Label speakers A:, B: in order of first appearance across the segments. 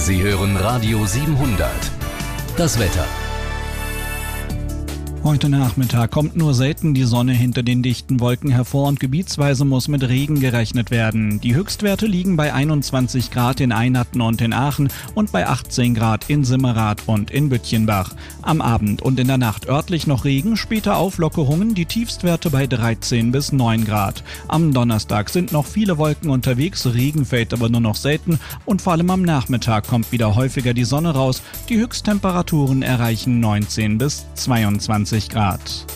A: Sie hören Radio 700. Das Wetter.
B: Heute Nachmittag kommt nur selten die Sonne hinter den dichten Wolken hervor und gebietsweise muss mit Regen gerechnet werden. Die Höchstwerte liegen bei 21 Grad in Einhatten und in Aachen und bei 18 Grad in Simmerath und in Bütchenbach. Am Abend und in der Nacht örtlich noch Regen, später Auflockerungen, die Tiefstwerte bei 13 bis 9 Grad. Am Donnerstag sind noch viele Wolken unterwegs, Regen fällt aber nur noch selten und vor allem am Nachmittag kommt wieder häufiger die Sonne raus. Die Höchsttemperaturen erreichen 19 bis 22 Grad.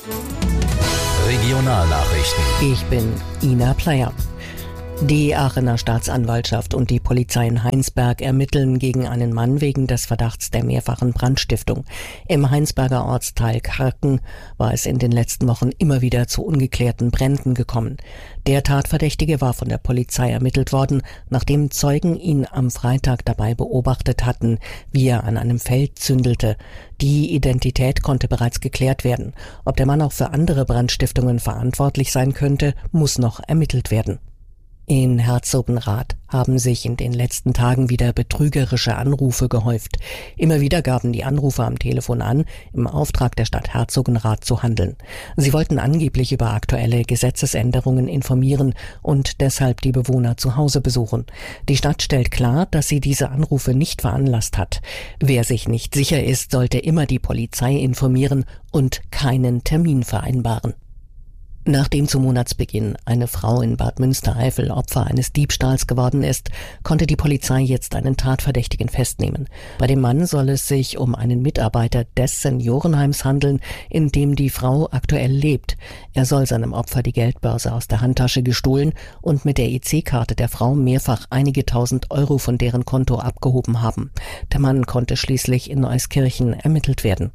A: Regionalnachrichten.
C: Ich bin Ina Pleyer. Die Aachener Staatsanwaltschaft und die Polizei in Heinsberg ermitteln gegen einen Mann wegen des Verdachts der mehrfachen Brandstiftung. Im Heinsberger Ortsteil Karken war es in den letzten Wochen immer wieder zu ungeklärten Bränden gekommen. Der Tatverdächtige war von der Polizei ermittelt worden, nachdem Zeugen ihn am Freitag dabei beobachtet hatten, wie er an einem Feld zündelte. Die Identität konnte bereits geklärt werden. Ob der Mann auch für andere Brandstiftungen verantwortlich sein könnte, muss noch ermittelt werden. In Herzogenrath haben sich in den letzten Tagen wieder betrügerische Anrufe gehäuft. Immer wieder gaben die Anrufer am Telefon an, im Auftrag der Stadt Herzogenrath zu handeln. Sie wollten angeblich über aktuelle Gesetzesänderungen informieren und deshalb die Bewohner zu Hause besuchen. Die Stadt stellt klar, dass sie diese Anrufe nicht veranlasst hat. Wer sich nicht sicher ist, sollte immer die Polizei informieren und keinen Termin vereinbaren. Nachdem zu Monatsbeginn eine Frau in Bad Münstereifel Opfer eines Diebstahls geworden ist, konnte die Polizei jetzt einen Tatverdächtigen festnehmen. Bei dem Mann soll es sich um einen Mitarbeiter des Seniorenheims handeln, in dem die Frau aktuell lebt. Er soll seinem Opfer die Geldbörse aus der Handtasche gestohlen und mit der EC-Karte der Frau mehrfach einige tausend Euro von deren Konto abgehoben haben. Der Mann konnte schließlich in Euskirchen ermittelt werden.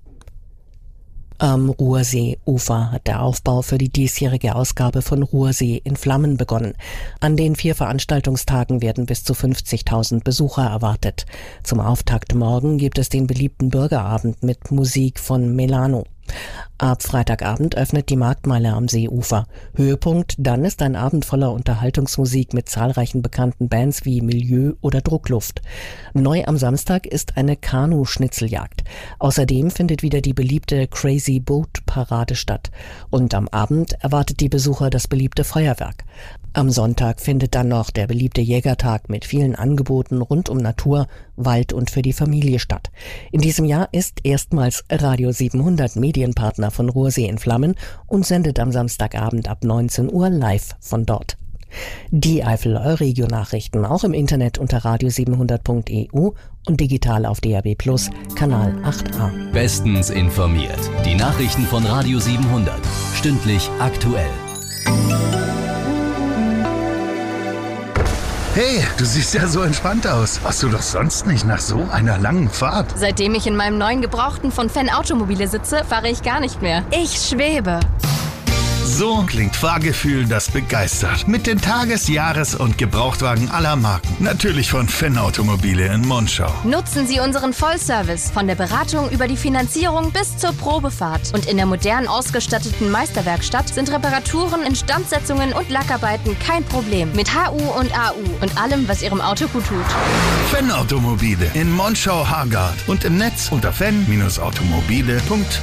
C: Am Ruhrseeufer hat der Aufbau für die diesjährige Ausgabe von Ruhrsee in Flammen begonnen. An den 4 Veranstaltungstagen werden bis zu 50.000 Besucher erwartet. Zum Auftakt morgen gibt es den beliebten Bürgerabend mit Musik von Melano. Ab Freitagabend öffnet die Marktmeile am Seeufer. Höhepunkt dann ist ein Abend voller Unterhaltungsmusik mit zahlreichen bekannten Bands wie Milieu oder Druckluft. Neu am Samstag ist eine Kanu-Schnitzeljagd. Außerdem findet wieder die beliebte Crazy Boat Parade statt. Und am Abend erwartet die Besucher das beliebte Feuerwerk. Am Sonntag findet dann noch der beliebte Jägertag mit vielen Angeboten rund um Natur, Wald und für die Familie statt. In diesem Jahr ist erstmals Radio 700 Medienpartner von Ruhrsee in Flammen und sendet am Samstagabend ab 19 Uhr live von dort. Die Eifel-Euregio-Nachrichten auch im Internet unter radio700.eu und digital auf DAB+ Kanal 8a.
A: Bestens informiert. Die Nachrichten von Radio 700. Stündlich aktuell.
D: Hey, du siehst ja so entspannt aus. Warst du doch sonst nicht nach so einer langen Fahrt?
E: Seitdem ich in meinem neuen Gebrauchten von Fenn Automobile sitze, fahre ich gar nicht mehr. Ich schwebe.
D: So klingt Fahrgefühl, das begeistert. Mit den Tages-, Jahres- und Gebrauchtwagen aller Marken. Natürlich von Fenn Automobile in Monschau.
E: Nutzen Sie unseren Vollservice von der Beratung über die Finanzierung bis zur Probefahrt. Und in der modern ausgestatteten Meisterwerkstatt sind Reparaturen, Instandsetzungen und Lackarbeiten kein Problem. Mit HU und AU und allem, was Ihrem Auto gut tut.
D: Fenn Automobile in Monschau-Hargard und im Netz unter fenn-automobile.de.